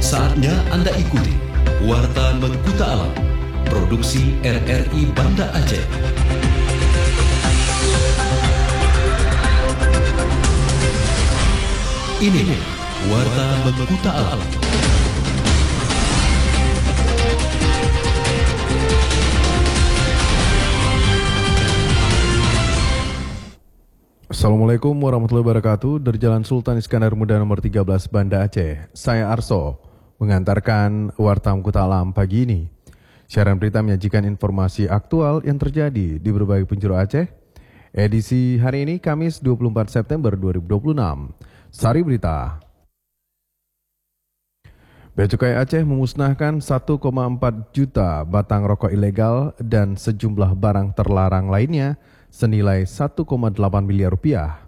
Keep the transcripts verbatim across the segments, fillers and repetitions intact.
Saatnya Anda ikuti Warta Mengkuta Alam, produksi R R I Banda Aceh. Ini Warta Mengkuta Alam. Assalamualaikum warahmatullahi wabarakatuh. Dari Jalan Sultan Iskandar Muda nomor tiga belas Banda Aceh, saya Arso mengantarkan Warta Mengkuta Alam pagi ini. Siaran berita menyajikan informasi aktual yang terjadi di berbagai penjuru Aceh. Edisi hari ini Kamis dua puluh empat September dua ribu dua puluh enam. Sari berita. Bea Cukai Aceh memusnahkan satu koma empat juta batang rokok ilegal dan sejumlah barang terlarang lainnya senilai satu koma delapan miliar rupiah.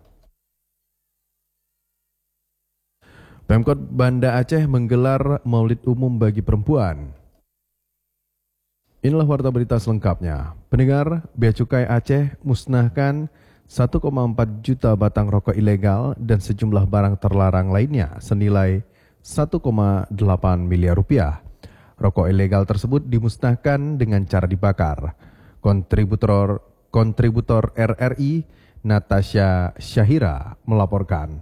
Pemkot Banda Aceh menggelar Maulid Umum bagi perempuan. Inilah warta berita selengkapnya. Pendengar, Bea Cukai Aceh musnahkan satu koma empat juta batang rokok ilegal dan sejumlah barang terlarang lainnya senilai satu koma delapan miliar rupiah. Rokok ilegal tersebut dimusnahkan dengan cara dibakar. Kontributor Kontributor R R I Natasha Syahira melaporkan.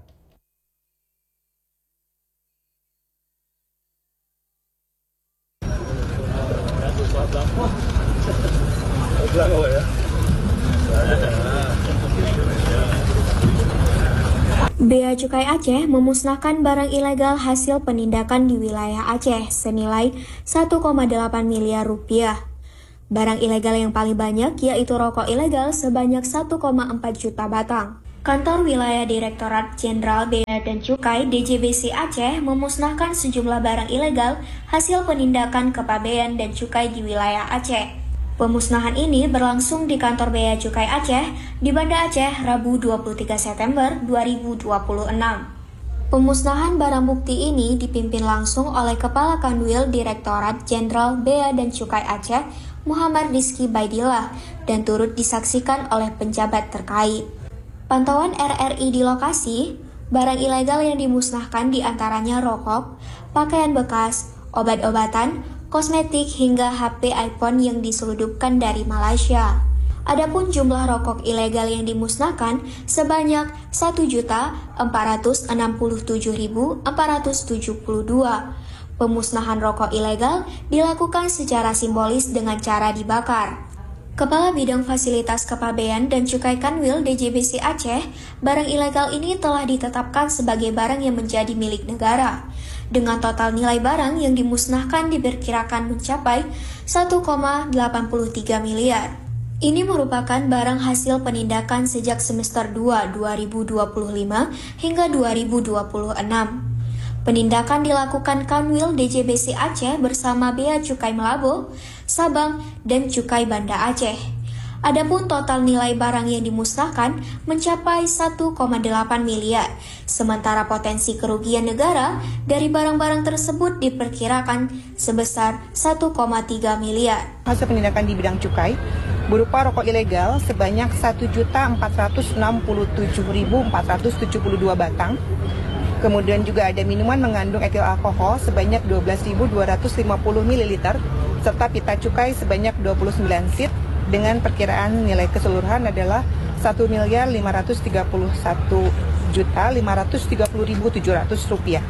Bea Cukai Aceh memusnahkan barang ilegal hasil penindakan di wilayah Aceh senilai satu koma delapan miliar rupiah. Barang ilegal yang paling banyak yaitu rokok ilegal sebanyak satu koma empat juta batang. Kantor Wilayah Direktorat Jenderal Bea dan Cukai D J B C Aceh memusnahkan sejumlah barang ilegal hasil penindakan kepabean dan cukai di wilayah Aceh. Pemusnahan ini berlangsung di kantor Bea Cukai Aceh di Banda Aceh Rabu dua puluh tiga September dua ribu dua puluh enam. Pemusnahan barang bukti ini dipimpin langsung oleh Kepala Kanwil Direktorat Jenderal Bea dan Cukai Aceh Muhammad Rizky Baidillah dan turut disaksikan oleh penjabat terkait. Pantauan R R I di lokasi, barang ilegal yang dimusnahkan diantaranya rokok, pakaian bekas, obat-obatan, kosmetik hingga H P iPhone yang diselundupkan dari Malaysia. Adapun jumlah rokok ilegal yang dimusnahkan sebanyak satu juta empat ratus enam puluh tujuh ribu empat ratus tujuh puluh dua. Pemusnahan rokok ilegal dilakukan secara simbolis dengan cara dibakar. Kepala Bidang Fasilitas Kepabean dan Cukai Kanwil D J B C Aceh, barang ilegal ini telah ditetapkan sebagai barang yang menjadi milik negara. Dengan total nilai barang yang dimusnahkan diperkirakan mencapai satu koma delapan tiga miliar. Ini merupakan barang hasil penindakan sejak semester dua dua ribu dua puluh lima hingga dua ribu dua puluh enam. Penindakan dilakukan Kanwil D J B C Aceh bersama Bea Cukai Melabo, Sabang, dan Cukai Banda Aceh. Adapun total nilai barang yang dimusnahkan mencapai satu koma delapan miliar, sementara potensi kerugian negara dari barang-barang tersebut diperkirakan sebesar satu koma tiga miliar. Hasil penindakan di bidang cukai berupa rokok ilegal sebanyak satu juta empat ratus enam puluh tujuh ribu empat ratus tujuh puluh dua batang. Kemudian juga ada minuman mengandung etil alkohol sebanyak dua belas ribu dua ratus lima puluh mililiter, serta pita cukai sebanyak dua puluh sembilan sit dengan perkiraan nilai keseluruhan adalah satu miliar lima ratus tiga puluh satu juta lima ratus tiga puluh ribu tujuh ratus rupiah.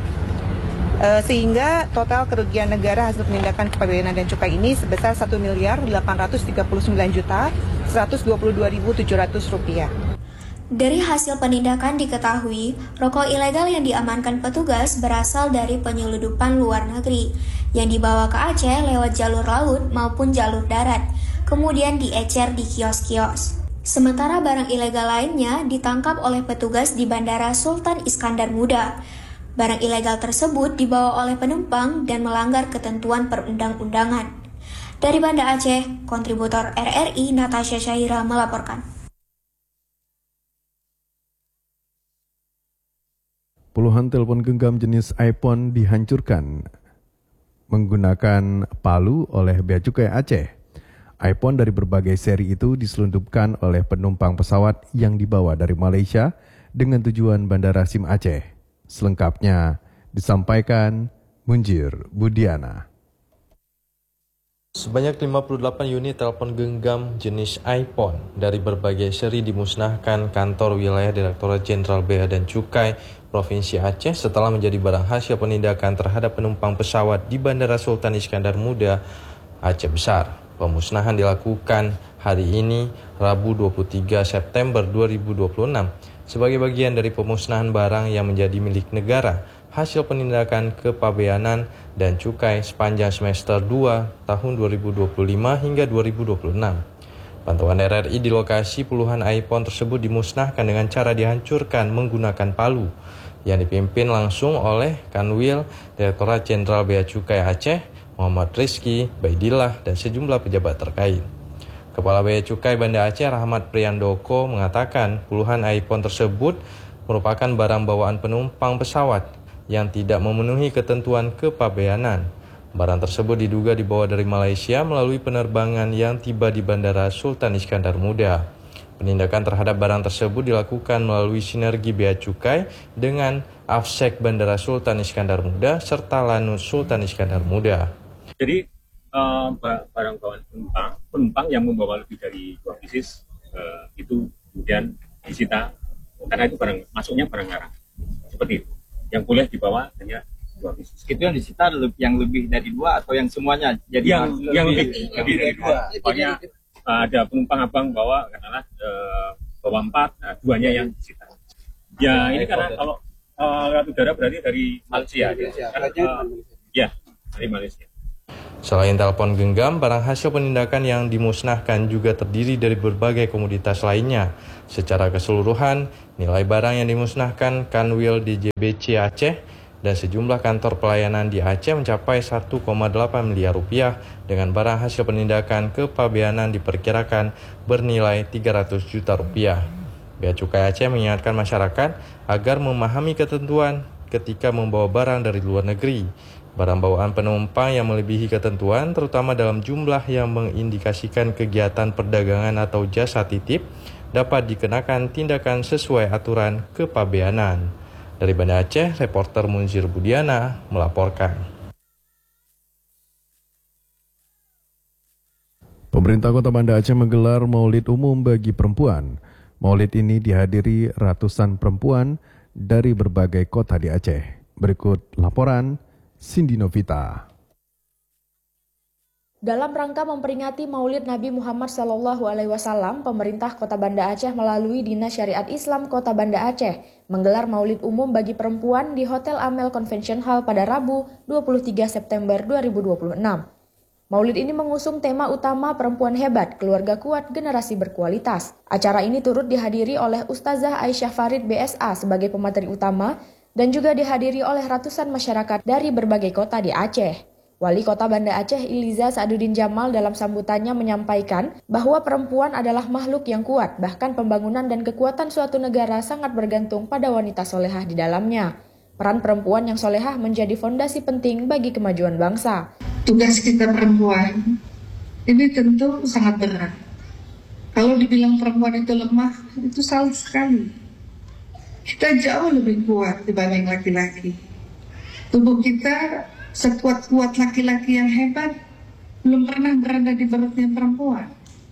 E, sehingga total kerugian negara hasil penindakan kepabeanan dan cukai ini sebesar satu miliar delapan ratus tiga puluh sembilan juta seratus dua puluh dua ribu tujuh ratus rupiah. Dari hasil penindakan diketahui, rokok ilegal yang diamankan petugas berasal dari penyeludupan luar negeri yang dibawa ke Aceh lewat jalur laut maupun jalur darat, kemudian diecer di kios-kios. Sementara barang ilegal lainnya ditangkap oleh petugas di Bandara Sultan Iskandar Muda. Barang ilegal tersebut dibawa oleh penumpang dan melanggar ketentuan perundang-undangan. Dari Banda Aceh, kontributor R R I Natasha Syahira melaporkan. Puluhan telepon genggam jenis iPhone dihancurkan menggunakan palu oleh Bea Cukai Aceh. iPhone dari berbagai seri itu diselundupkan oleh penumpang pesawat yang dibawa dari Malaysia dengan tujuan Bandara Sim Aceh. Selengkapnya disampaikan Munjir Budiana. Sebanyak lima puluh delapan unit telepon genggam jenis iPhone dari berbagai seri dimusnahkan kantor wilayah Direktorat Jenderal Bea dan Cukai Provinsi Aceh setelah menjadi barang hasil penindakan terhadap penumpang pesawat di Bandara Sultan Iskandar Muda, Aceh Besar. Pemusnahan dilakukan hari ini, Rabu dua puluh tiga September dua ribu dua puluh enam, sebagai bagian dari pemusnahan barang yang menjadi milik negara hasil penindakan kepabeanan dan cukai sepanjang semester dua tahun dua ribu dua puluh lima hingga dua ribu dua puluh enam. Pantauan R R I di lokasi puluhan iPhone tersebut dimusnahkan dengan cara dihancurkan menggunakan palu yang dipimpin langsung oleh Kanwil Direktorat Jenderal Bea Cukai Aceh, Muhammad Rizky Baidillah, dan sejumlah pejabat terkait. Kepala Bea Cukai Banda Aceh Rahmat Priyandoko mengatakan puluhan iPhone tersebut merupakan barang bawaan penumpang pesawat yang tidak memenuhi ketentuan kepabeanan. Barang tersebut diduga dibawa dari Malaysia melalui penerbangan yang tiba di Bandara Sultan Iskandar Muda. Penindakan terhadap barang tersebut dilakukan melalui sinergi Bea Cukai dengan Afsek Bandara Sultan Iskandar Muda serta Lanut Sultan Iskandar Muda. Jadi uh, barang bawaan penumpang, penumpang yang membawa lebih dari dua pieces uh, itu kemudian disita karena itu barang masuknya barang larang. Seperti itu. Yang boleh dibawa hanya dua pieces. Itu yang disita yang lebih dari dua atau yang semuanya? Jadi yang lebih, yang lebih, lebih, lebih dari dua. Pokoknya uh, ada penumpang abang bawa katakanlah uh, bawa empat, nah, duanya yang disita. Ya ini karena kalau uh, lewat udara berarti dari Malaysia. Malaysia. Kan, uh, ya dari Malaysia. Selain telepon genggam, barang hasil penindakan yang dimusnahkan juga terdiri dari berbagai komoditas lainnya. Secara keseluruhan, nilai barang yang dimusnahkan Kanwil D J B C Aceh dan sejumlah kantor pelayanan di Aceh mencapai satu koma delapan miliar rupiah dengan barang hasil penindakan kepabeanan diperkirakan bernilai tiga ratus juta rupiah. Bea Cukai Aceh mengingatkan masyarakat agar memahami ketentuan ketika membawa barang dari luar negeri. Barang bawaan penumpang yang melebihi ketentuan, terutama dalam jumlah yang mengindikasikan kegiatan perdagangan atau jasa titip, dapat dikenakan tindakan sesuai aturan kepabeanan. Dari Banda Aceh, reporter Munzir Budiana melaporkan. Pemerintah Kota Banda Aceh menggelar Maulid Umum bagi perempuan. Maulid ini dihadiri ratusan perempuan dari berbagai kota di Aceh. Berikut laporan Cindy Novita. Dalam rangka memperingati Maulid Nabi Muhammad shallallahu alaihi wasallam, pemerintah Kota Banda Aceh melalui Dinas Syariat Islam Kota Banda Aceh menggelar Maulid Umum bagi perempuan di Hotel Amel Convention Hall pada Rabu dua puluh tiga September dua ribu dua puluh enam. Maulid ini mengusung tema utama Perempuan Hebat, Keluarga Kuat, Generasi Berkualitas. Acara ini turut dihadiri oleh Ustazah Aisyah Farid B S A sebagai pemateri utama dan juga dihadiri oleh ratusan masyarakat dari berbagai kota di Aceh. Wali Kota Banda Aceh Iliza Sa'duddin Jamal dalam sambutannya menyampaikan bahwa perempuan adalah makhluk yang kuat, bahkan pembangunan dan kekuatan suatu negara sangat bergantung pada wanita solehah di dalamnya. Peran perempuan yang solehah menjadi fondasi penting bagi kemajuan bangsa. Tugas kita perempuan ini tentu sangat berat. Kalau dibilang perempuan itu lemah, itu salah sekali. Kita jauh lebih kuat dibanding laki-laki. Tubuh kita sekuat-kuat laki-laki yang hebat belum pernah berada di perutnya perempuan.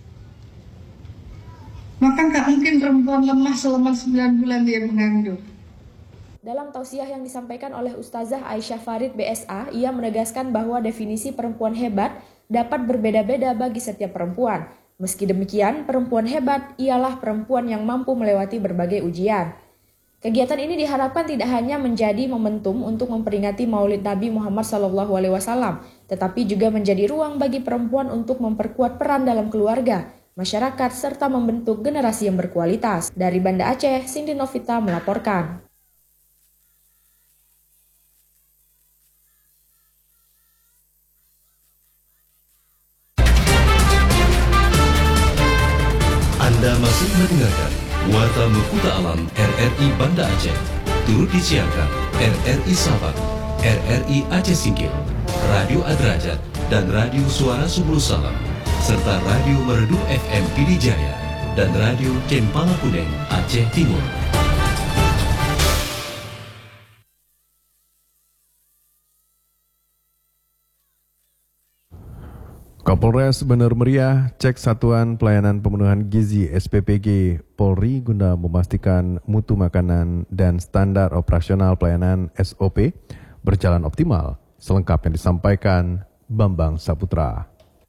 Maka nggak mungkin perempuan lemah selama sembilan bulan dia mengandung. Dalam tausiah yang disampaikan oleh Ustazah Aisyah Farid B S A, ia menegaskan bahwa definisi perempuan hebat dapat berbeda-beda bagi setiap perempuan. Meski demikian, perempuan hebat ialah perempuan yang mampu melewati berbagai ujian. Kegiatan ini diharapkan tidak hanya menjadi momentum untuk memperingati Maulid Nabi Muhammad shallallahu alaihi wasallam, tetapi juga menjadi ruang bagi perempuan untuk memperkuat peran dalam keluarga, masyarakat, serta membentuk generasi yang berkualitas. Dari Banda Aceh, Cindy Novita melaporkan. Anda masih mendengarkan Warta Mekuta Alam R R I Banda Aceh. Turut disiarkan R R I Sabang, R R I Aceh Singkil, Radio Adrajat, dan Radio Suara Subul Salam, serta Radio Merdu F M Pidijaya dan Radio Cempala Kuning Aceh Timur. Kapolres Bener Meriah cek Satuan Pelayanan Pemenuhan Gizi S P P G Polri guna memastikan mutu makanan dan standar operasional pelayanan S O P berjalan optimal. Selengkapnya disampaikan Bambang Saputra.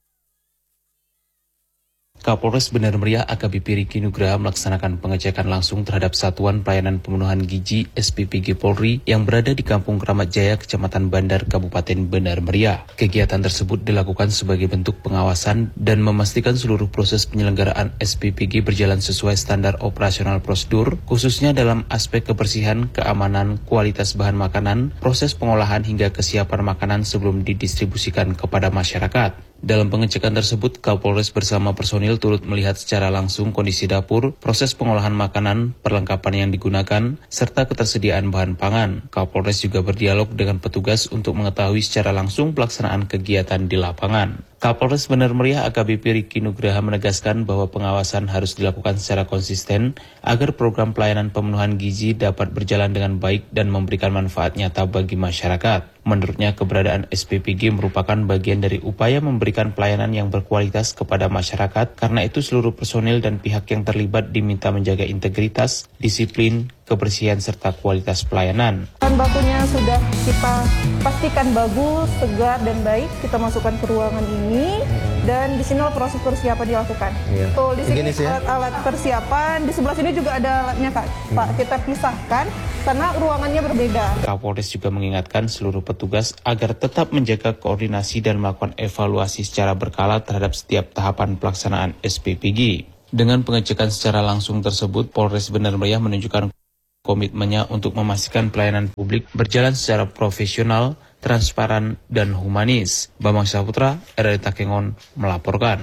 Kapolres Bener Meriah A K B P Riki Nugraha melaksanakan pengecekan langsung terhadap Satuan Pelayanan Pemenuhan Gizi S P P G Polri yang berada di Kampung Keramat Jaya, Kecamatan Bandar, Kabupaten Bener Meriah. Kegiatan tersebut dilakukan sebagai bentuk pengawasan dan memastikan seluruh proses penyelenggaraan S P P G berjalan sesuai standar operasional prosedur, khususnya dalam aspek kebersihan, keamanan, kualitas bahan makanan, proses pengolahan hingga kesiapan makanan sebelum didistribusikan kepada masyarakat. Dalam pengecekan tersebut, Kapolres bersama personil turut melihat secara langsung kondisi dapur, proses pengolahan makanan, perlengkapan yang digunakan, serta ketersediaan bahan pangan. Kapolres juga berdialog dengan petugas untuk mengetahui secara langsung pelaksanaan kegiatan di lapangan. Kapolres Bener Meriah A K B P Riki Nugraha menegaskan bahwa pengawasan harus dilakukan secara konsisten agar program pelayanan pemenuhan gizi dapat berjalan dengan baik dan memberikan manfaat nyata bagi masyarakat. Menurutnya, keberadaan S P P G merupakan bagian dari upaya memberikan pelayanan yang berkualitas kepada masyarakat, karena itu seluruh personil dan pihak yang terlibat diminta menjaga integritas, disiplin, kebersihan, serta kualitas pelayanan. Bahan bakunya sudah kita pastikan bagus, segar, dan baik. Kita masukkan ke ruangan ini, dan di sini proses persiapan dilakukan. Iya. Tuh, di sini alat-alat persiapan, di sebelah sini juga ada alatnya, Kak. Hmm. Pak, kita pisahkan karena ruangannya berbeda. Kapolres juga mengingatkan seluruh petugas agar tetap menjaga koordinasi dan melakukan evaluasi secara berkala terhadap setiap tahapan pelaksanaan S P P G. Dengan pengecekan secara langsung tersebut, Polres Bener Meriah menunjukkan komitmennya untuk memastikan pelayanan publik berjalan secara profesional, transparan, dan humanis. Bambang Saputra, R R I Takengon, melaporkan.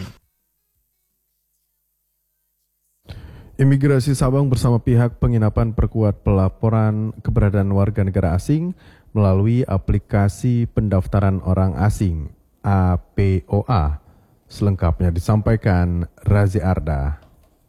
Imigrasi Sabang bersama pihak penginapan perkuat pelaporan keberadaan warga negara asing melalui aplikasi pendaftaran orang asing A P O A. Selengkapnya disampaikan Razi Arda.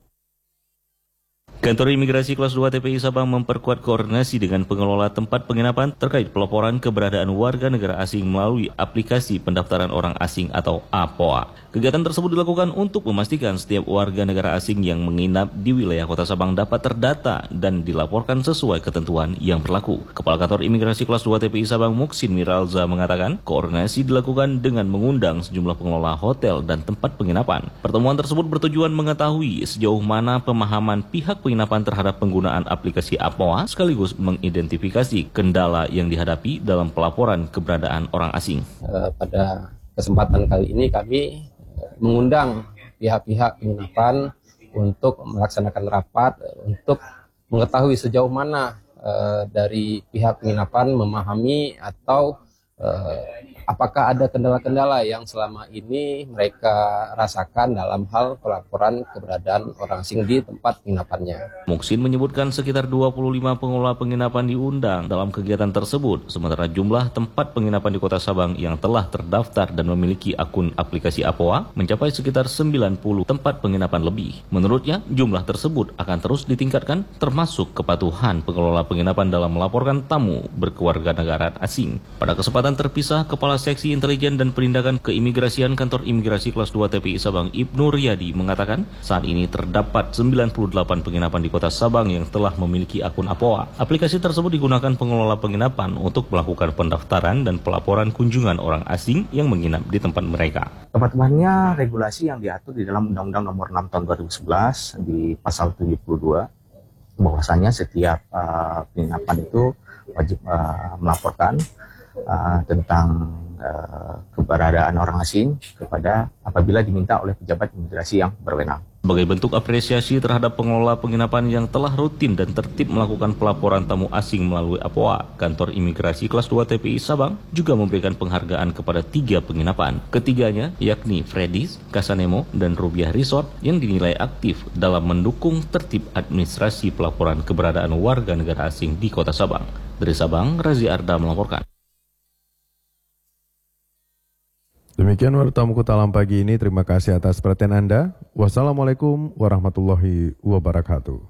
Kantor Imigrasi Kelas dua T P I Sabang memperkuat koordinasi dengan pengelola tempat penginapan terkait pelaporan keberadaan warga negara asing melalui aplikasi pendaftaran orang asing atau A P O A. Kegiatan tersebut dilakukan untuk memastikan setiap warga negara asing yang menginap di wilayah Kota Sabang dapat terdata dan dilaporkan sesuai ketentuan yang berlaku. Kepala Kantor Imigrasi Kelas dua T P I Sabang Muksin Miralza mengatakan, koordinasi dilakukan dengan mengundang sejumlah pengelola hotel dan tempat penginapan. Pertemuan tersebut bertujuan mengetahui sejauh mana pemahaman pihak penginapan terhadap penggunaan aplikasi A P O A sekaligus mengidentifikasi kendala yang dihadapi dalam pelaporan keberadaan orang asing. Uh, pada kesempatan kali ini kami mengundang pihak-pihak penginapan untuk melaksanakan rapat untuk mengetahui sejauh mana uh, dari pihak penginapan memahami atau uh, apakah ada kendala-kendala yang selama ini mereka rasakan dalam hal pelaporan keberadaan orang asing di tempat penginapannya. Muksin menyebutkan sekitar dua puluh lima pengelola penginapan diundang dalam kegiatan tersebut, sementara jumlah tempat penginapan di Kota Sabang yang telah terdaftar dan memiliki akun aplikasi A P O A mencapai sekitar sembilan puluh tempat penginapan lebih. Menurutnya, jumlah tersebut akan terus ditingkatkan, termasuk kepatuhan pengelola penginapan dalam melaporkan tamu berkewarganegaraan asing. Pada kesempatan terpisah, Kepala Seksi Intelijen dan Penindakan Keimigrasian Kantor Imigrasi Kelas dua T P I Sabang Ibnu Riyadi mengatakan saat ini terdapat sembilan puluh delapan penginapan di Kota Sabang yang telah memiliki akun A P O A. Aplikasi tersebut digunakan pengelola penginapan untuk melakukan pendaftaran dan pelaporan kunjungan orang asing yang menginap di tempat mereka. Teman-temannya regulasi yang diatur di dalam Undang-Undang Nomor enam Tahun dua ribu sebelas di pasal tujuh puluh dua bahwasanya setiap uh, penginapan itu wajib uh, melaporkan uh, tentang uh, keberadaan orang asing kepada apabila diminta oleh pejabat imigrasi yang berwenang. Sebagai bentuk apresiasi terhadap pengelola penginapan yang telah rutin dan tertib melakukan pelaporan tamu asing melalui A P O A, Kantor Imigrasi Kelas dua T P I Sabang juga memberikan penghargaan kepada tiga penginapan. Ketiganya yakni Freddy's, Casanemo, dan Rubiah Resort yang dinilai aktif dalam mendukung tertib administrasi pelaporan keberadaan warga negara asing di Kota Sabang. Dari Sabang, Razi Arda melaporkan. Demikian Warta Mukuta Alam pagi ini. Terima kasih atas perhatian Anda. Wassalamualaikum warahmatullahi wabarakatuh.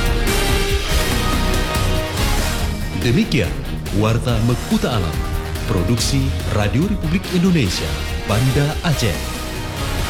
Demikian Warta Mukuta Alam. Produksi Radio Republik Indonesia, Banda Aceh.